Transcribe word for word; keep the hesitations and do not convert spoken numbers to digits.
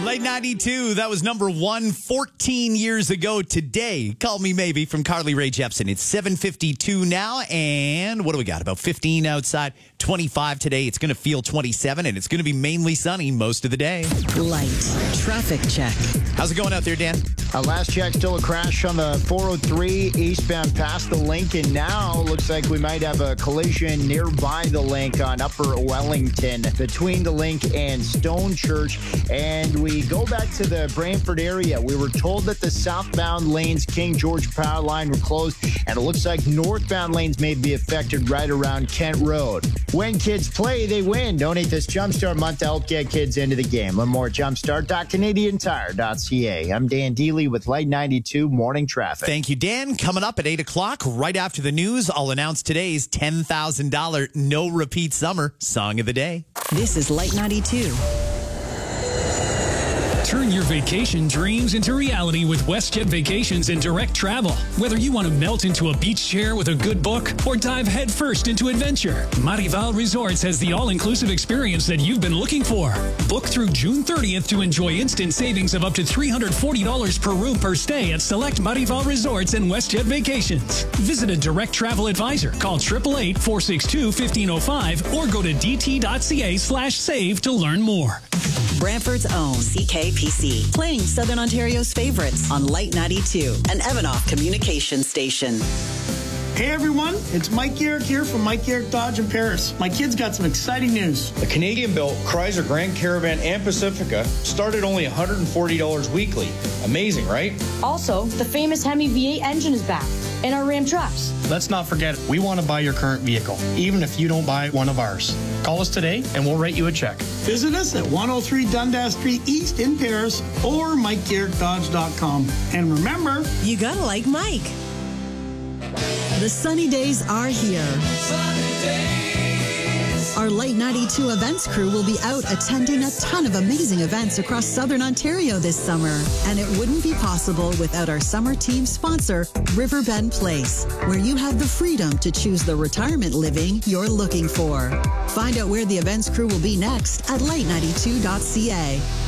Late ninety-two, that was number one fourteen years ago today. Call Me Maybe from Carly Rae Jepsen. It's seven fifty-two now, and what do we got? About fifteen outside, twenty-five today. It's going to feel twenty-seven, and it's going to be mainly sunny most of the day. Light traffic check. How's it going out there, Dan? Uh, last check, still a crash on the four oh three eastbound past the link, and now looks like we might have a collision nearby the link on Upper Wellington between the link and Stone Church. And we go back to the Brantford area. We were told that the southbound lanes, King George Power Line, were closed, and it looks like northbound lanes may be affected right around Kent Road. When kids play, they win. Donate this Jumpstart month to help get kids into the game. Learn more at jumpstart dot canadian tire dot c a. I'm Dan Dealey with Light ninety-two Morning Traffic. Thank you, Dan. Coming up at eight o'clock, right after the news, I'll announce today's ten thousand dollars No Repeat Summer Song of the Day. This is Light ninety-two. Turn your vacation dreams into reality with WestJet Vacations and Direct Travel. Whether you want to melt into a beach chair with a good book or dive headfirst into adventure, Marival Resorts has the all-inclusive experience that you've been looking for. Book through June thirtieth to enjoy instant savings of up to three hundred forty dollars per room per stay at select Marival Resorts and WestJet Vacations. Visit a Direct Travel advisor. Call eight eight eight, four six two, one five zero five or go to dt.ca slash save to learn more. Brantford's own C K P C, playing Southern Ontario's favorites on Light ninety-two, an Evanoff communication station. Hey everyone, it's Mike Garrick here from Mike Garrick Dodge in Paris. My kids got some exciting news. The Canadian-built Chrysler Grand Caravan and Pacifica started only one hundred forty dollars weekly. Amazing, right? Also, the famous Hemi V eight engine is back, and our Ram trucks. Let's not forget, we want to buy your current vehicle, even if you don't buy one of ours. Call us today and we'll write you a check. Visit us at one oh three Dundas Street East in Paris or mike garrick dodge dot com. And remember, you gotta like Mike. The sunny days are here. Sunny days. Our Light ninety-two events crew will be out attending a ton of amazing events across Southern Ontario this summer. And it wouldn't be possible without our summer team sponsor, Riverbend Place, where you have the freedom to choose the retirement living you're looking for. Find out where the events crew will be next at light ninety-two dot c a.